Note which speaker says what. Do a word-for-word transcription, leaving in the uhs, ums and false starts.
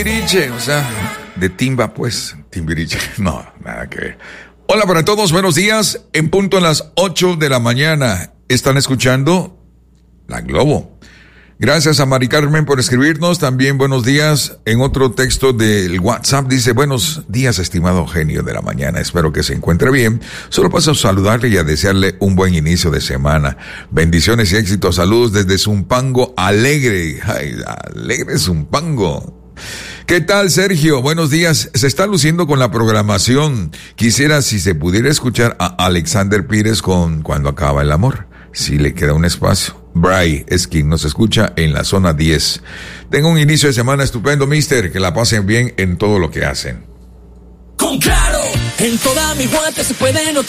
Speaker 1: Timbiriche, o sea, de timba, pues, Timbiriche. No, nada que ver. Hola para todos, buenos días. En punto a las ocho de la mañana. Están escuchando La Globo. Gracias a Mari Carmen por escribirnos. También buenos días. En otro texto del WhatsApp dice, buenos días, estimado genio de la mañana. Espero que se encuentre bien. Solo paso a saludarle y a desearle un buen inicio de semana. Bendiciones y éxitos. Saludos desde Zumpango Alegre. Ay, Alegre Zumpango. ¿Qué tal, Sergio? Buenos días. Se está luciendo con la programación. Quisiera si se pudiera escuchar a Alexander Pires con Cuando acaba el amor. Si le queda un espacio. Bray es quien nos escucha en la zona diez. Tenga un inicio de semana estupendo, mister. Que la pasen bien en todo lo que hacen.
Speaker 2: Con Claro, en toda mi guante se puede notar.